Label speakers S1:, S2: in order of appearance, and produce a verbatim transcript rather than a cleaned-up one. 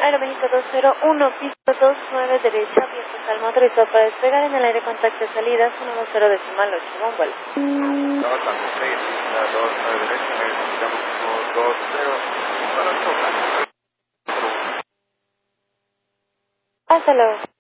S1: Aeroméxico dos cero uno, pista dos nueve derecha, viento calma autorizado para despegar en el aire contacto de salida, uno dos cero decimal ocho, buen vuelo.
S2: Estaba Tango seis, pista dos nueve derecha, necesitamos uno dos cero, para tocar.
S1: Hasta luego.